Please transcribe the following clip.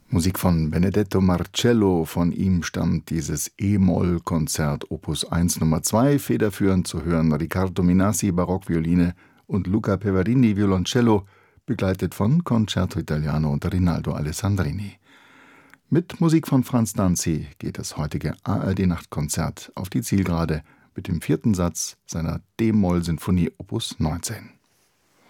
Musik von Benedetto Marcello, von ihm stammt dieses E-Moll-Konzert Opus 1 Nummer 2, federführend zu hören Riccardo Minassi, Barockvioline und Luca Peverini, Violoncello, begleitet von Concerto Italiano und Rinaldo Alessandrini. Mit Musik von Franz Danzi geht das heutige ARD-Nachtkonzert auf die Zielgerade mit dem 4. Satz seiner D-Moll-Sinfonie Opus 19.